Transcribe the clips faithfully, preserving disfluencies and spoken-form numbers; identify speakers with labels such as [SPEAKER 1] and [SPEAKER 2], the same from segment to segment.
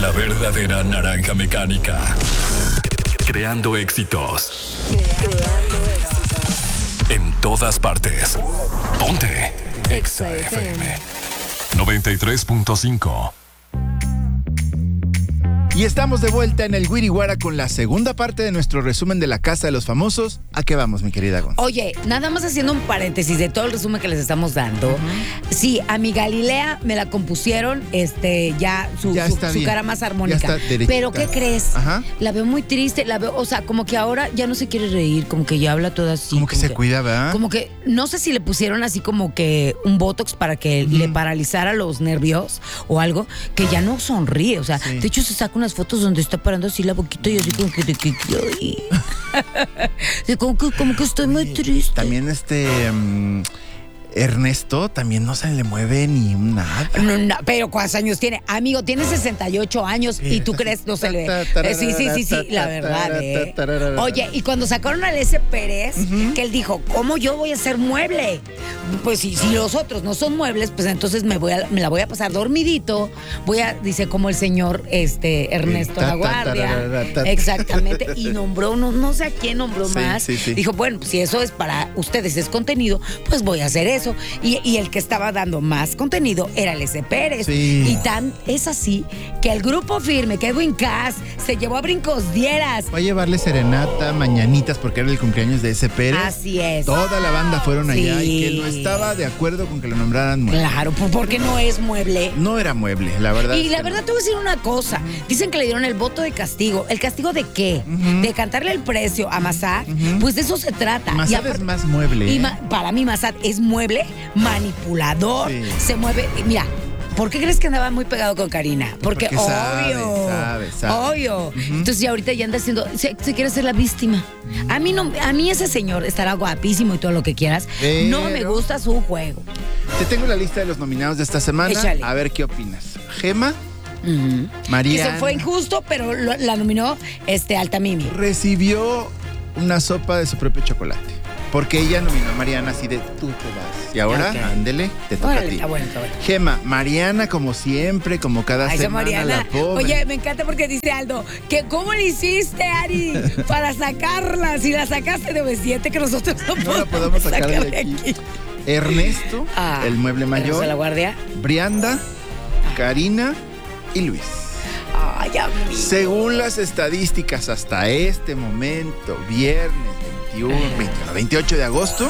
[SPEAKER 1] La verdadera naranja mecánica. Creando éxitos.
[SPEAKER 2] Creando éxitos.
[SPEAKER 1] En todas partes. Ponte Exa F M noventa y tres punto cinco.
[SPEAKER 3] Y estamos de vuelta en el Guiriwara con la segunda parte de nuestro resumen de La Casa de los Famosos. ¿A qué vamos, mi querida Gonz?
[SPEAKER 4] Oye, nada más haciendo un paréntesis de todo el resumen que les estamos dando. Uh-huh. Sí, a mi Galilea me la compusieron, este, ya su,
[SPEAKER 3] ya
[SPEAKER 4] su, su cara más armónica. Pero ¿qué crees?
[SPEAKER 3] Ajá.
[SPEAKER 4] La veo muy triste, la veo, o sea, como que ahora ya no se quiere reír, como que ya habla toda así.
[SPEAKER 3] Como que como se que, cuida, ¿verdad?
[SPEAKER 4] Como que, no sé si le pusieron así como que un botox para que uh-huh. le paralizara los nervios o algo, que ya no sonríe, o sea, sí. De hecho se saca unas fotos donde está parando así la boquita y así como que, que, que, que como que como que estoy muy triste.
[SPEAKER 3] También este um, Ernesto también no se le mueve ni nada.
[SPEAKER 4] No, no, pero ¿cuántos años tiene? Amigo, tiene sesenta y ocho años y tú crees no se le ve. Eh, sí, sí, sí, sí, la verdad, eh. Oye, y cuando sacaron al S. Pérez, uh-huh. que él dijo, ¿cómo yo voy a ser mueble? Pues si, si los otros no son muebles, pues entonces me voy a, me la voy a pasar dormidito. Voy a, dice como el señor este Ernesto La Guardia. Exactamente. Y nombró, no, no sé a quién nombró
[SPEAKER 3] sí,
[SPEAKER 4] más.
[SPEAKER 3] Sí, sí.
[SPEAKER 4] Dijo, bueno, si eso es para ustedes, es contenido, pues voy a hacer eso. Y, y el que estaba dando más contenido era el S. Pérez.
[SPEAKER 3] Sí.
[SPEAKER 4] Y tan es así que el grupo firme, que Edwin Cass, se llevó a Brincos Dieras.
[SPEAKER 3] Va a llevarle serenata, mañanitas, porque era el cumpleaños de S. Pérez.
[SPEAKER 4] Así es.
[SPEAKER 3] Toda la banda fueron
[SPEAKER 4] sí.
[SPEAKER 3] allá y que él no estaba de acuerdo con que lo nombraran mueble.
[SPEAKER 4] Claro, porque no es mueble.
[SPEAKER 3] No era mueble, la verdad.
[SPEAKER 4] Y la verdad no. Te voy a decir una cosa. Dicen que le dieron el voto de castigo. ¿El castigo de qué? Uh-huh. De cantarle el precio a Massad. Uh-huh. Pues de eso se trata.
[SPEAKER 3] Massad y a, es más mueble.
[SPEAKER 4] Y
[SPEAKER 3] ¿eh?
[SPEAKER 4] ma, para mí Massad es mueble, manipulador. Sí. Se mueve. Mira. ¿Por qué crees que andaba muy pegado con Karina? Porque,
[SPEAKER 3] Porque sabe,
[SPEAKER 4] obvio,
[SPEAKER 3] sabe, sabe.
[SPEAKER 4] obvio. Uh-huh. Entonces ya ahorita ya anda haciendo, se, se quiere ser la víctima. Uh-huh. A mí no, a mí ese señor estará guapísimo y todo lo que quieras. Pero no me gusta su juego.
[SPEAKER 3] Te tengo la lista de los nominados de esta semana.
[SPEAKER 4] Échale.
[SPEAKER 3] A ver qué opinas. Gema,
[SPEAKER 4] uh-huh.
[SPEAKER 3] Mariana.
[SPEAKER 4] Eso fue injusto, pero lo, la nominó este Altamimi.
[SPEAKER 3] Recibió una sopa de su propio chocolate. Porque ella nominó a Mariana así de tú te vas. Y ahora, okay. ándele, te toca
[SPEAKER 4] Órale,
[SPEAKER 3] a ti.
[SPEAKER 4] Está bueno, está bueno.
[SPEAKER 3] Gema, Mariana como siempre, como cada
[SPEAKER 4] Ay,
[SPEAKER 3] semana.
[SPEAKER 4] Mariana.
[SPEAKER 3] La pobre.
[SPEAKER 4] Oye, me encanta porque dice Aldo, que ¿cómo le hiciste, Ari, para sacarla? Si la sacaste de B siete, que nosotros no,
[SPEAKER 3] no la podemos sacar, sacar de aquí. aquí. Ernesto, ah, el mueble mayor.
[SPEAKER 4] De la Guardia.
[SPEAKER 3] Brianda, ah. Karina y Luis.
[SPEAKER 4] Ay, amigo.
[SPEAKER 3] Según las estadísticas, hasta este momento, viernes veintiuno, veintiuno, veintiocho de agosto,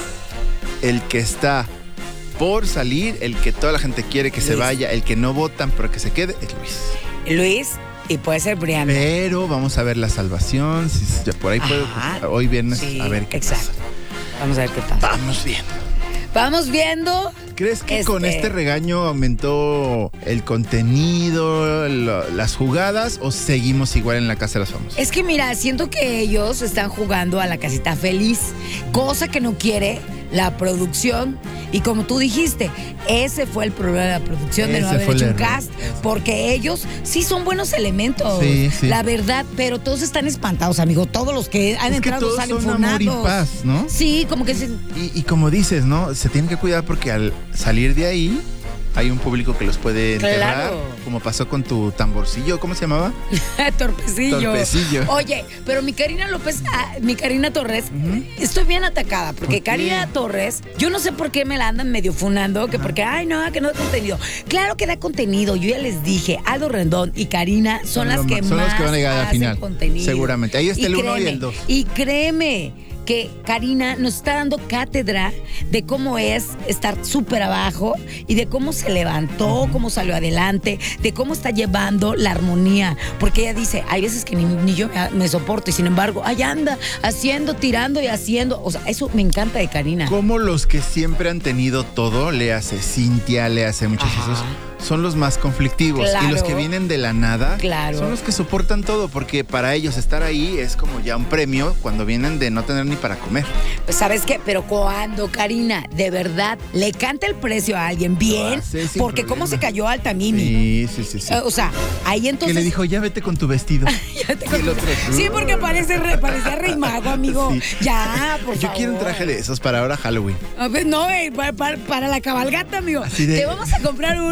[SPEAKER 3] el que está por salir, el que toda la gente quiere que Luis. se vaya, el que no votan pero que se quede, es Luis.
[SPEAKER 4] Luis, y puede ser Brianda.
[SPEAKER 3] Pero vamos a ver la salvación, si por ahí puedo, hoy viernes,
[SPEAKER 4] sí,
[SPEAKER 3] a ver qué
[SPEAKER 4] exacto.
[SPEAKER 3] pasa.
[SPEAKER 4] Vamos a ver qué pasa.
[SPEAKER 3] Vamos viendo.
[SPEAKER 4] Vamos viendo.
[SPEAKER 3] ¿Crees que este... con este regaño aumentó el contenido, lo, las jugadas o seguimos igual en la Casa de los Famosos?
[SPEAKER 4] Es que mira, siento que ellos están jugando a la casita feliz, cosa que no quiere la producción. Y como tú dijiste, ese fue el problema de la producción, ese de no haber hecho un cast, porque ellos sí son buenos elementos,
[SPEAKER 3] sí, sí.
[SPEAKER 4] la verdad, pero todos están espantados, amigo. Todos los que han
[SPEAKER 3] es
[SPEAKER 4] entrado
[SPEAKER 3] que todos
[SPEAKER 4] salen
[SPEAKER 3] son
[SPEAKER 4] funados.
[SPEAKER 3] Amor y paz, ¿no?
[SPEAKER 4] Sí, como que se...
[SPEAKER 3] y, y como dices, ¿no? Se tienen que cuidar porque al salir de ahí hay un público que los puede enterrar,
[SPEAKER 4] claro.
[SPEAKER 3] Como pasó con tu tamborcillo, ¿cómo se llamaba?
[SPEAKER 4] Torpecillo.
[SPEAKER 3] Torpecillo.
[SPEAKER 4] Oye, pero mi Karina López, ah, mi Karina Torres, uh-huh. estoy bien atacada, porque ¿Por Karina Torres, yo no sé por qué me la andan medio funando, que uh-huh. porque, ay, no, que no da contenido. Claro que da contenido, yo ya les dije, Aldo Rendón y Karina son, son las que
[SPEAKER 3] son
[SPEAKER 4] más
[SPEAKER 3] los que van a llegar a la final,
[SPEAKER 4] contenido.
[SPEAKER 3] Seguramente, ahí está y el uno y el dos.
[SPEAKER 4] Y créeme, que Karina nos está dando cátedra de cómo es estar súper abajo y de cómo se levantó, cómo salió adelante, de cómo está llevando la armonía. Porque ella dice, hay veces que ni, ni yo me, me soporto y sin embargo, ahí anda haciendo, tirando y haciendo. O sea, eso me encanta de Karina.
[SPEAKER 3] Como los que siempre han tenido todo, le hace Cintia, le hace muchos esos, son los más conflictivos.
[SPEAKER 4] Claro.
[SPEAKER 3] Y los que vienen de la nada
[SPEAKER 4] claro.
[SPEAKER 3] son los que soportan todo, porque para ellos estar ahí es como ya un premio cuando vienen de no tener ni para comer.
[SPEAKER 4] Pues ¿sabes qué? Pero cuando Karina de verdad le canta el precio a alguien bien, porque
[SPEAKER 3] problema.
[SPEAKER 4] Cómo se cayó Altamimi.
[SPEAKER 3] Sí, sí, sí, sí.
[SPEAKER 4] O sea, ahí entonces...
[SPEAKER 3] Que le dijo, ya vete con tu vestido.
[SPEAKER 4] ya vete con
[SPEAKER 3] y el otro,
[SPEAKER 4] sí, porque parece re, parecía Rey Mago, amigo. Sí. Ya, por
[SPEAKER 3] Yo
[SPEAKER 4] favor.
[SPEAKER 3] quiero un traje de esos para ahora Halloween.
[SPEAKER 4] A ver, no, eh, para, para, para la cabalgata, amigo.
[SPEAKER 3] De...
[SPEAKER 4] Te vamos a comprar uno y te vamos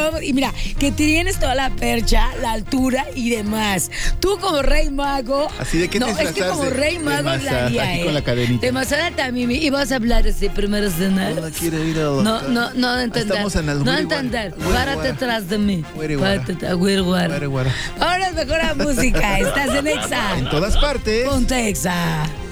[SPEAKER 4] vamos. Y mira, que tienes toda la percha, la altura y demás. Tú como rey mago.
[SPEAKER 3] Así de que
[SPEAKER 4] no, es que como rey mago la haría, ¿eh?
[SPEAKER 3] Con la cadenita.
[SPEAKER 4] De Masada también. Y vas a hablar así primero de nada.
[SPEAKER 3] No quiero ir a la
[SPEAKER 4] No, no, no entender.
[SPEAKER 3] Estamos en el
[SPEAKER 4] No entender. Párate atrás de mí.
[SPEAKER 3] Güeriguara.
[SPEAKER 4] Párate, güeriguara.
[SPEAKER 3] Güeriguara.
[SPEAKER 4] Ahora es mejor la música. Estás en Exa.
[SPEAKER 3] En todas partes.
[SPEAKER 4] Ponte Exa.